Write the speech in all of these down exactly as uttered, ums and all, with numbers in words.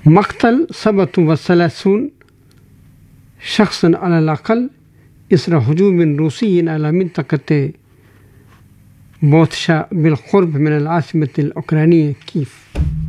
مقتل سبعة وثلاثين شخصا على الأقل إثر هجوم روسي على منطقة بوتشا بالقرب من العاصمة الأوكرانية كييف.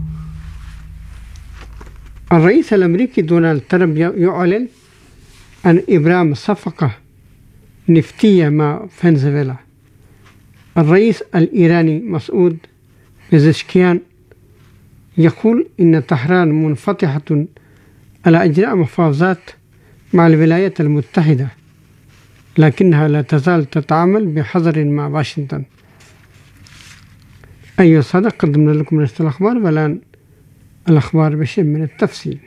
الرئيس الأمريكي دونالد ترامب يعلن عن إبرام صفقة نفطية مع فنزويلا. الرئيس الإيراني مسعود بزشكيان يقول إن طهران منفتحة على إجراء مفاوضات مع الولايات المتحدة، لكنها لا تزال تتعامل بحذر مع واشنطن. أيها السادة، قدمنا لكم نشرة الأخبار، والآن الأخبار بشيء من التفصيل.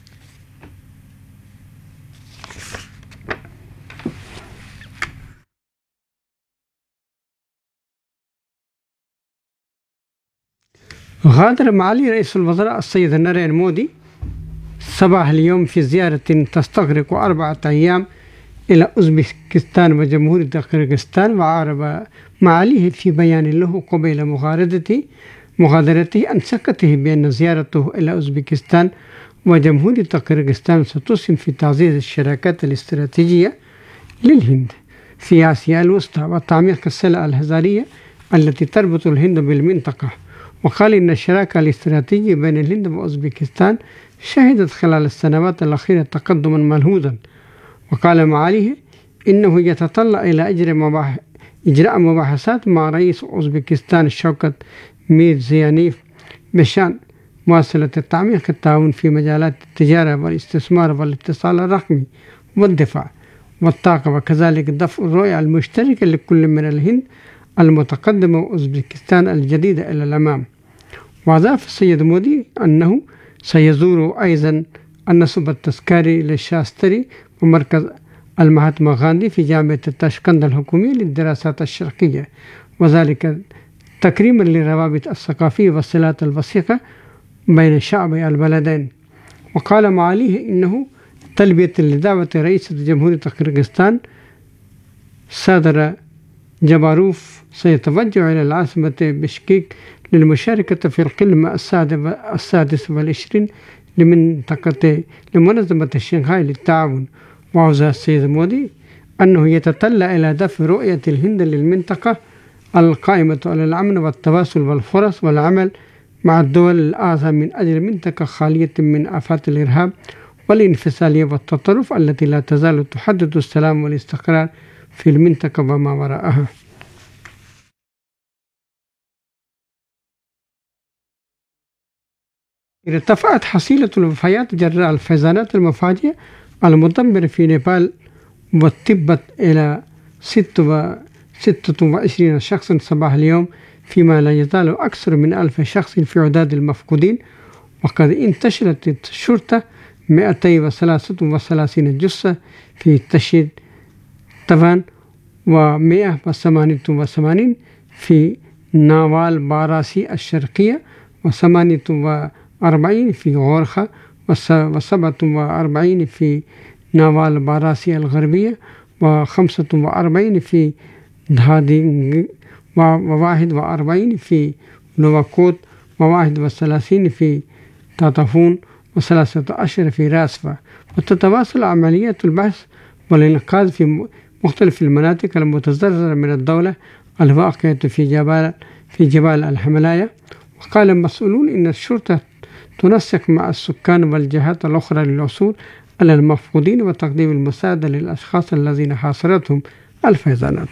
غادر معالي رئيس الوزراء السيد ناريندرا مودي صباح اليوم في زيارة تستغرق أربعة أيام إلى أوزبكستان وجمهورية قرغيزستان، وعرب معاليه في بيان له قبيل مغادرته مغادرته عن ثقته بأن زيارته إلى أوزبكستان وجمهورية قرغيزستان ستسهم في تعزيز الشراكات الاستراتيجية للهند في آسيا الوسطى وتعميق السلع الهزارية التي تربط الهند بالمنطقة. وقال إن الشراكة الاستراتيجية بين الهند وأوزبكستان شهدت خلال السنوات الأخيرة تقدما ملحوظا. وقال معاليه إنه يتطلع إلى إجراء مباحثات مع رئيس أوزبكستان شوكت ميرزيانيف بشأن مواصلة التعميق التعاون في مجالات التجارة والاستثمار والاتصال الرقمي والدفاع والطاقة، وكذلك دفع الرؤية المشتركة لكل من الهند المتقدمة وأوزبكستان الجديدة إلى الأمام. وأضاف السيد مودي أنه سيزور أيضا النصب التذكاري للشاستري ومركز المهاتما غاندي في جامعة تاشكند الحكومية للدراسات الشرقية، وذلك تكريما للروابط الثقافية والصلات الوثيقة بين شعبي البلدين. وقال معاليه إنه تلبية لدعوة رئيس جمهورية قرغيزستان سادر جباروف سيتوجه إلى العاصمة بشكيك للمشاركة في القمة السادس والعشرين لمنطقة لمنظمة شنغهاي للتعاون. وأوضح السيد مودي أنه يتطلع إلى دفع رؤية الهند للمنطقة القائمة على الأمن والتواصل والفرص والعمل مع الدول الأعظم من أجل منطقة خالية من آفات الإرهاب والانفصالية والتطرف التي لا تزال تحدد السلام والاستقرار في المنطقة وما وراءها. ارتفعت حصيلة الوفيات جراء الفيضانات المفاجئة المدمرة في نيبال وتبت إلى ستة وعشرين شخصا صباح اليوم، فيما لا يزال أكثر من ألف شخص في عداد المفقودين. وقد انتشرت الشرطة مئتين وثلاثة وثلاثين جثة في تشيد تفان ومئة وثمانية وثمانين في ناوال باراسي الشرقية وثمانية وأربعين في غورخة وسبعة وأربعين في ناوال باراسي الغربية وخمسة وأربعين في دهادينغ وواحد وأربعين في نوكوت وواحد وثلاثين في تاتافون وثلاثة عشر في راسفا. وتتواصل عمليات البحث والإنقاذ في مختلف المناطق المتزرزرة من الدولة الواقعة في جبال في جبال الهيمالايا. وقال المسؤولون إن الشرطة تنسق مع السكان والجهات الأخرى للعثور على المفقودين وتقديم المساعدة للأشخاص الذين حاصرتهم الفيضانات.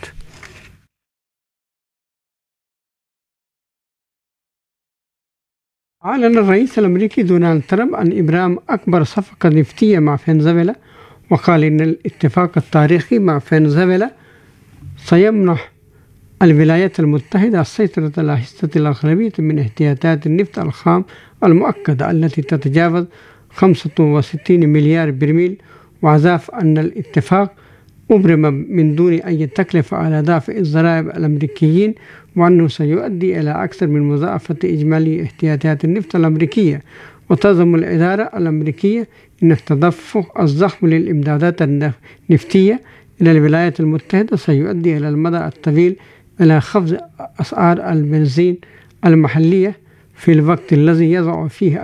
أعلن الرئيس الأمريكي دونالد ترامب عن إبرام أكبر صفقة نفطية مع فنزويلا، وقال إن الاتفاق التاريخي مع فنزويلا سيمنح الولايات المتحدة السيطرة على حصة الأغلبية من احتياطات النفط الخام المؤكدة التي تتجاوز خمسة وستين مليار برميل. وأضاف أن الاتفاق أبرم من دون أي تكلفة على دافع الضرائب الأمريكيين، وأنه سيؤدي إلى أكثر من مضاعفة إجمالي احتياطات النفط الأمريكية. وتضم الإدارة الأمريكية أن التدفق الضخم للإمدادات النفطية إلى الولايات المتحدة سيؤدي إلى المدى الطويل إلى خفض أسعار البنزين المحلية في الوقت الذي يضع فيه